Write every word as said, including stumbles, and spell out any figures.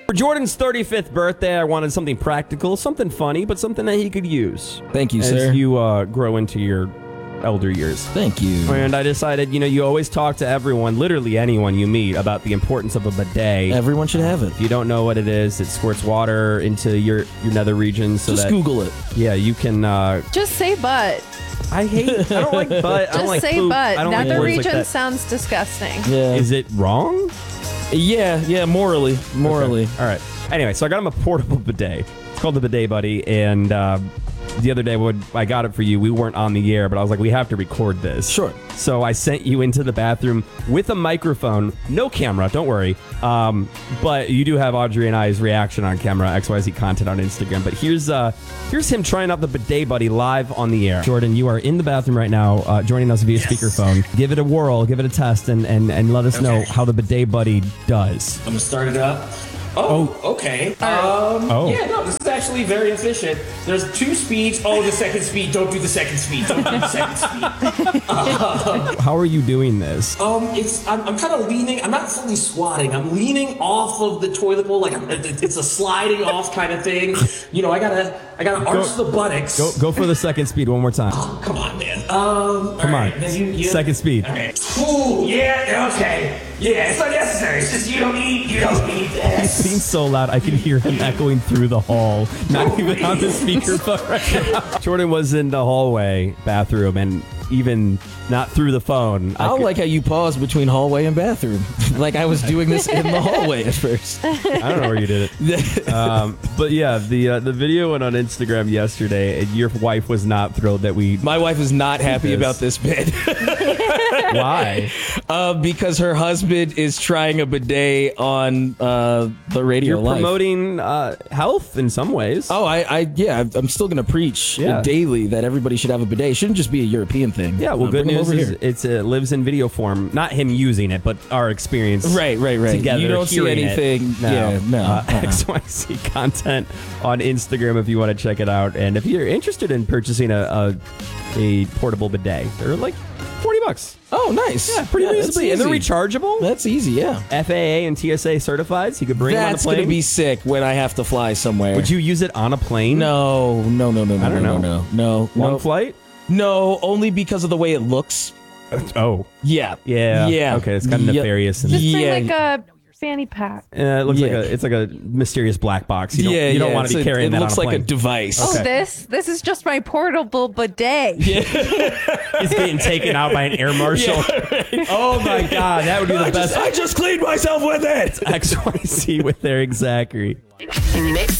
For Jordan's thirty-fifth birthday, I wanted something practical, something funny, but something that he could use. Thank you, as sir. As you uh, grow into your elder years. Thank you. And I decided, you know, you always talk to everyone, literally anyone you meet, about the importance of a bidet. Everyone should have it. If you don't know what it is, it squirts water into your, your nether region so Just that... Google it. Yeah, you can... Uh, Just say butt. I hate... I don't like butt. I Just don't like say poop. butt. I don't like Nether words like region that. sounds disgusting. Yeah. Is it wrong? Yeah, yeah, morally. Morally. Okay. All right. Anyway, so I got him a portable bidet. It's called the Bidet Buddy, and uh, the other day when I got it for you, we weren't on the air, but I was like, we have to record this. Sure. So I sent you into the bathroom with a microphone, no camera, don't worry. Um, but you do have Audrey and I's reaction on camera, X Y Z content on Instagram. But here's uh, here's him trying out the Bidet Buddy live on the air. Jordan, you are in the bathroom right now, uh, joining us via Yes. speakerphone. Give it a whirl, give it a test, and, and, and let us know Okay. how the Bidet Buddy does. I'm gonna start it up. Oh, okay. Um, Oh. Yeah, no, this is actually very efficient. There's two speeds. Oh, the second speed. Don't do the second speed. Don't do the second speed. How are you doing this? Um, it's I'm, I'm kind of leaning. I'm not fully squatting. I'm leaning off of the toilet bowl, like I'm, it's a sliding off kind of thing. You know, I gotta I gotta arch the buttocks. Go go for the second speed one more time. Oh, come on, man. Um, Come on. Then you, you, Second speed. Okay. Ooh, yeah. Okay. Yeah, it's not necessary. It's just you don't need. You don't need this. Being so loud, I can hear him echoing through the hall. Not even on the speakerphone right now. Jordan was in the hallway bathroom, and even not through the phone. I don't could- like how you paused between hallway and bathroom. Like I was doing this in the hallway at first. I don't know where you did it. Um, but yeah, the uh, the video went on Instagram yesterday, and your wife was not thrilled that we. My wife is not happy This. about this bit. Why? uh, because her husband is trying a bidet on uh, the radio You're live. promoting uh, health in some ways. Oh, I, I, yeah, I'm still gonna preach Yeah. daily that everybody should have a bidet. It shouldn't just be a European thing. Yeah, well, Uh, good bring 'em news over is here. it's it lives in video form. Not him using it, but our experience. Right, right, right. Together, You don't see hearing it. anything- No. yeah, no, Uh, uh-uh. X Y Z content on Instagram if you want to check it out, and if you're interested in purchasing a a, a portable bidet, they're like forty bucks. Oh, nice. Yeah, pretty that's reasonably, and they're easy. rechargeable. That's easy, yeah. F A A and T S A certified, so you could bring That's them on the gonna plane. be sick when I have to fly somewhere. Would you use it on a plane? No, no, no, no, no. I don't no, know. No, no, Long no. flight? No, only because of the way it looks. Oh, Yeah. yeah, Yeah. Okay, it's kind of Yep. nefarious. And Just Yeah. say like a fanny pack. uh, it looks like Yeah. a it's like a mysterious black box. You don't, yeah, you don't yeah, want to be it's a- carrying it that looks on a like plane. a device. Oh, this this is just my portable bidet. It's getting taken out by an air marshal. Oh my god, that would be the I best. just, I just cleaned myself with it. X Y Z with their exact. Mix